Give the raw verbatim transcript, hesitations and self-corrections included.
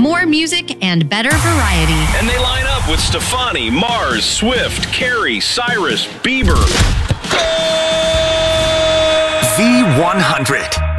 more music and better variety. And they line up with Stefani, Mars, Swift, Carrie, Cyrus, Bieber. V one hundred.